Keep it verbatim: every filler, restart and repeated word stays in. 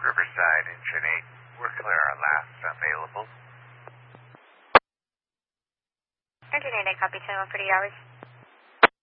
Riverside, engine eight. We're clear on last available. Engine eight, copy ten, one for the hours.